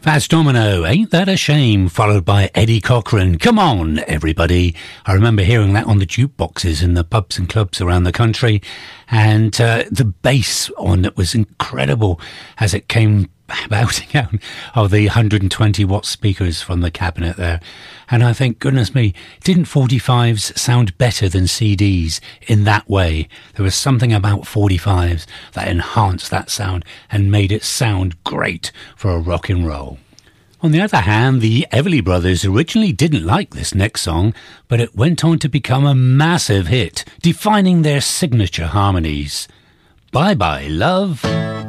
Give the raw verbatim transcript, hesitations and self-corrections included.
Fats Domino, Ain't That a Shame, followed by Eddie Cochran, Come On, Everybody. I remember hearing that on the jukeboxes in the pubs and clubs around the country, and uh, the bass on it was incredible as it came bouncing out of the one hundred twenty watt speakers from the cabinet there. And I think, goodness me, didn't forty-fives sound better than C Ds in that way? There was something about forty-fives that enhanced that sound and made it sound great for a rock and roll. On the other hand, the Everly Brothers originally didn't like this next song, but it went on to become a massive hit, defining their signature harmonies. Bye Bye Love.